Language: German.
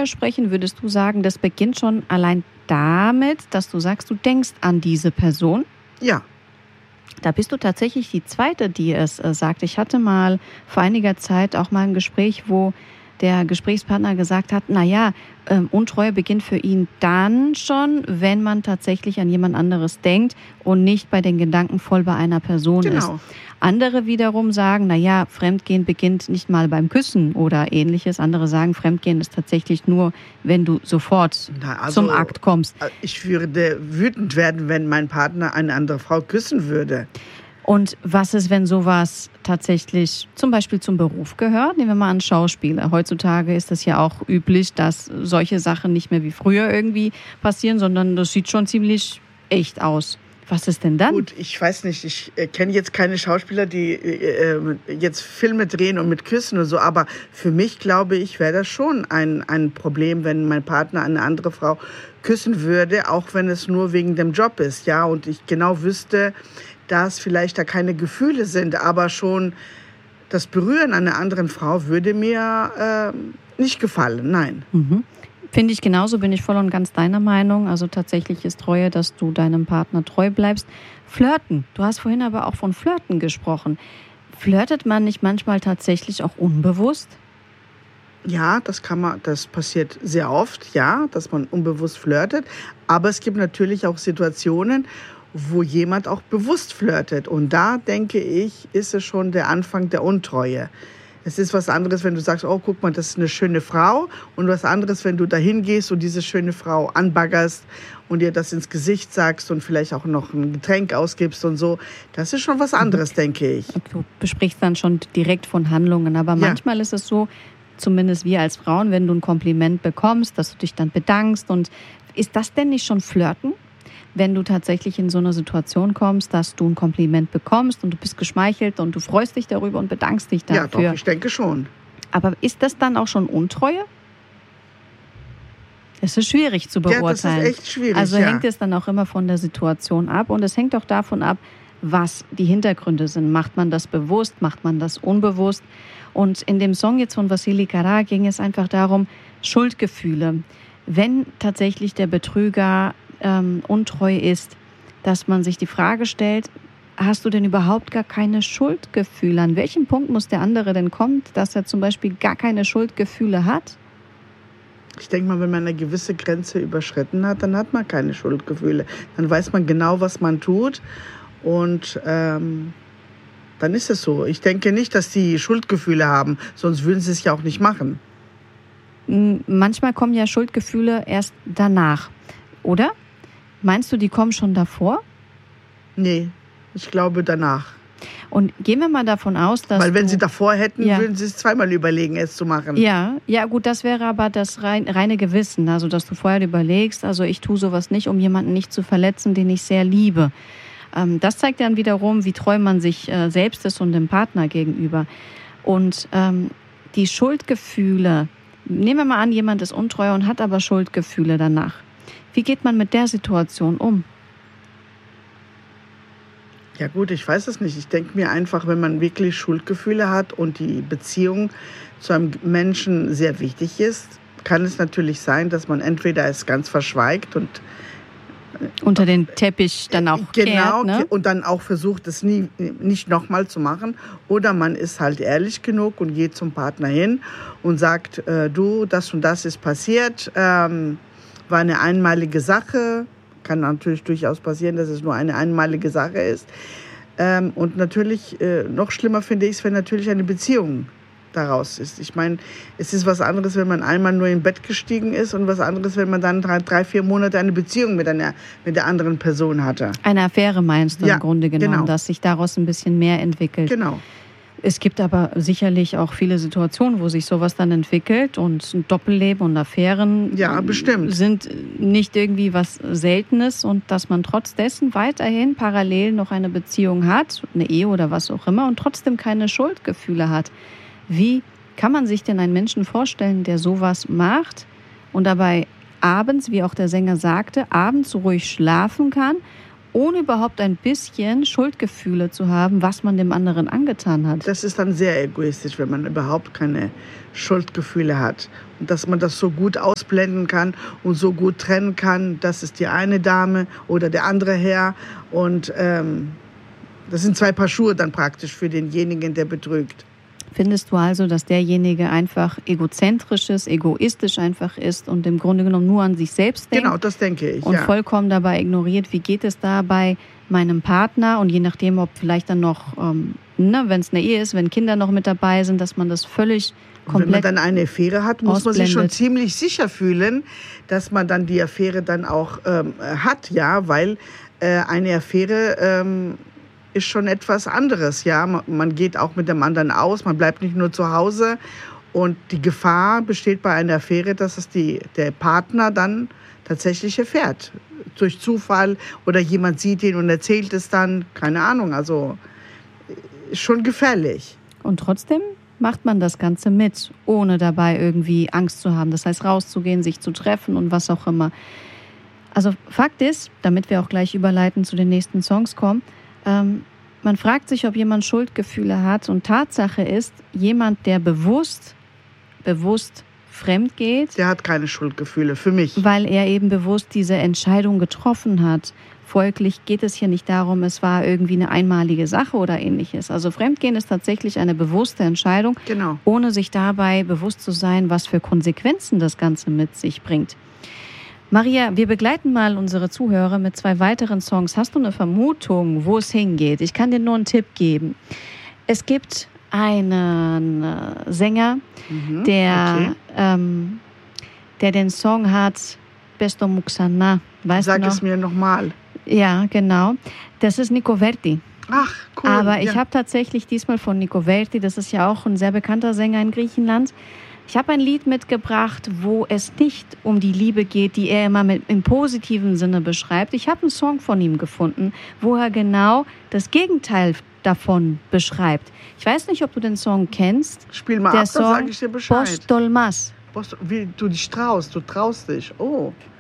widersprechen? Würdest du sagen, das beginnt schon allein damit, dass du sagst, du denkst an diese Person? Ja. Da bist du tatsächlich die Zweite, die es sagt. Ich hatte mal vor einiger Zeit auch mal ein Gespräch, wo der Gesprächspartner gesagt hat, Untreue beginnt für ihn dann schon, wenn man tatsächlich an jemand anderes denkt und nicht bei den Gedanken voll bei einer Person ist. Andere wiederum sagen, Fremdgehen beginnt nicht mal beim Küssen oder ähnliches. Andere sagen, Fremdgehen ist tatsächlich nur, wenn du sofort zum Akt kommst. Ich würde wütend werden, wenn mein Partner eine andere Frau küssen würde. Und was ist, wenn sowas tatsächlich zum Beispiel zum Beruf gehört? Nehmen wir mal an Schauspieler. Heutzutage ist es ja auch üblich, dass solche Sachen nicht mehr wie früher irgendwie passieren, sondern das sieht schon ziemlich echt aus. Was ist denn dann? Gut, ich weiß nicht, ich kenne jetzt keine Schauspieler, die jetzt Filme drehen und mit Küssen und so, aber für mich, glaube ich, wäre das schon ein Problem, wenn mein Partner eine andere Frau küssen würde, auch wenn es nur wegen dem Job ist, ja, und ich genau wüsste, dass vielleicht da keine Gefühle sind, aber schon das Berühren einer anderen Frau würde mir nicht gefallen, nein. Mhm. Finde ich genauso, bin ich voll und ganz deiner Meinung. Also tatsächlich ist Treue, dass du deinem Partner treu bleibst. Flirten, du hast vorhin aber auch von Flirten gesprochen. Flirtet man nicht manchmal tatsächlich auch unbewusst? Ja, das passiert sehr oft, ja, dass man unbewusst flirtet. Aber es gibt natürlich auch Situationen, wo jemand auch bewusst flirtet. Und da, denke ich, ist es schon der Anfang der Untreue. Es ist was anderes, wenn du sagst, oh, guck mal, das ist eine schöne Frau. Und was anderes, wenn du dahin gehst und diese schöne Frau anbaggerst und ihr das ins Gesicht sagst und vielleicht auch noch ein Getränk ausgibst und so. Das ist schon was anderes, denke ich. Du besprichst dann schon direkt von Handlungen. Aber manchmal ist es so, zumindest wir als Frauen, wenn du ein Kompliment bekommst, dass du dich dann bedankst. Und ist das denn nicht schon Flirten? Wenn du tatsächlich in so eine Situation kommst, dass du ein Kompliment bekommst und du bist geschmeichelt und du freust dich darüber und bedankst dich dafür. Ja, doch, ich denke schon. Aber ist das dann auch schon Untreue? Es ist schwierig zu beurteilen. Ja, das ist echt schwierig, Also hängt es dann auch immer von der Situation ab und es hängt auch davon ab, was die Hintergründe sind. Macht man das bewusst, macht man das unbewusst? Und in dem Song jetzt von Wassily Kara ging es einfach darum, Schuldgefühle. Wenn tatsächlich der Betrüger untreu ist, dass man sich die Frage stellt, hast du denn überhaupt gar keine Schuldgefühle? An welchem Punkt muss der andere denn kommen, dass er zum Beispiel gar keine Schuldgefühle hat? Ich denke mal, wenn man eine gewisse Grenze überschritten hat, dann hat man keine Schuldgefühle. Dann weiß man genau, was man tut und dann ist es so. Ich denke nicht, dass die Schuldgefühle haben, sonst würden sie es ja auch nicht machen. Manchmal kommen ja Schuldgefühle erst danach, oder? Meinst du, die kommen schon davor? Nee, ich glaube danach. Und gehen wir mal davon aus, dass weil wenn sie davor hätten, würden sie es zweimal überlegen, es zu machen. Ja, gut, das wäre aber das reine Gewissen, also dass du vorher überlegst, also ich tue sowas nicht, um jemanden nicht zu verletzen, den ich sehr liebe. Das zeigt dann wiederum, wie treu man sich selbst ist und dem Partner gegenüber. Und die Schuldgefühle, nehmen wir mal an, jemand ist untreu und hat aber Schuldgefühle danach. Wie geht man mit der Situation um? Ja gut, ich weiß es nicht. Ich denke mir einfach, wenn man wirklich Schuldgefühle hat und die Beziehung zu einem Menschen sehr wichtig ist, kann es natürlich sein, dass man entweder es ganz verschweigt und unter den Teppich dann auch kehrt, ne? Und dann auch versucht, es nicht nochmal zu machen. Oder man ist halt ehrlich genug und geht zum Partner hin und sagt, du, das und das ist passiert, war eine einmalige Sache. Kann natürlich durchaus passieren, dass es nur eine einmalige Sache ist. Und natürlich, noch schlimmer finde ich es, wenn natürlich eine Beziehung daraus ist. Ich meine, es ist was anderes, wenn man einmal nur im Bett gestiegen ist und was anderes, wenn man dann 3-4 Monate eine Beziehung mit der anderen Person hatte. Eine Affäre meinst du im Grunde genommen, genau. Dass sich daraus ein bisschen mehr entwickelt. Genau. Es gibt aber sicherlich auch viele Situationen, wo sich sowas dann entwickelt und ein Doppelleben und Affären sind nicht irgendwie was Seltenes und dass man trotz dessen weiterhin parallel noch eine Beziehung hat, eine Ehe oder was auch immer und trotzdem keine Schuldgefühle hat. Wie kann man sich denn einen Menschen vorstellen, der sowas macht und dabei abends, wie auch der Sänger sagte, abends ruhig schlafen kann, ohne überhaupt ein bisschen Schuldgefühle zu haben, was man dem anderen angetan hat. Das ist dann sehr egoistisch, wenn man überhaupt keine Schuldgefühle hat. Und dass man das so gut ausblenden kann und so gut trennen kann, das ist die eine Dame oder der andere Herr. Und das sind 2 Paar Schuhe dann praktisch für denjenigen, der betrügt. Findest du also, dass derjenige einfach egozentrisch ist, egoistisch einfach ist und im Grunde genommen nur an sich selbst denkt? Genau, das denke ich. Und vollkommen dabei ignoriert, wie geht es da bei meinem Partner? Und je nachdem, ob vielleicht dann noch, wenn es eine Ehe ist, wenn Kinder noch mit dabei sind, dass man das völlig komplett. Wenn man dann eine Affäre hat, muss man sich schon ziemlich sicher fühlen, dass man dann die Affäre dann auch hat, ja, weil eine Affäre ist schon etwas anderes, ja. Man geht auch mit dem anderen aus, man bleibt nicht nur zu Hause. Und die Gefahr besteht bei einer Affäre, dass es der Partner dann tatsächlich erfährt. Durch Zufall oder jemand sieht ihn und erzählt es dann, keine Ahnung, also ist schon gefährlich. Und trotzdem macht man das Ganze mit, ohne dabei irgendwie Angst zu haben. Das heißt, rauszugehen, sich zu treffen und was auch immer. Also Fakt ist, damit wir auch gleich überleiten zu den nächsten Songs kommen, man fragt sich, ob jemand Schuldgefühle hat, und Tatsache ist, jemand, der bewusst fremd geht, der hat keine Schuldgefühle, für mich. Weil er eben bewusst diese Entscheidung getroffen hat. Folglich geht es hier nicht darum, es war irgendwie eine einmalige Sache oder ähnliches. Also Fremdgehen ist tatsächlich eine bewusste Entscheidung, genau, ohne sich dabei bewusst zu sein, was für Konsequenzen das Ganze mit sich bringt. Maria, wir begleiten mal unsere Zuhörer mit 2 weiteren Songs. Hast du eine Vermutung, wo es hingeht? Ich kann dir nur einen Tipp geben. Es gibt einen Sänger, der den Song hat, Besto Muxana. Weißt du noch? Sag es mir nochmal. Ja, genau. Das ist Nico Verti. Ach, cool. Aber ich habe tatsächlich diesmal von Nico Verti, das ist ja auch ein sehr bekannter Sänger in Griechenland, ich habe ein Lied mitgebracht, wo es nicht um die Liebe geht, die er immer im positiven Sinne beschreibt. Ich habe einen Song von ihm gefunden, wo er genau das Gegenteil davon beschreibt. Ich weiß nicht, ob du den Song kennst. Spiel mal der ab, dann sage ich dir Bescheid. Postolmas. Wie du dich traust, du traust dich. Oh.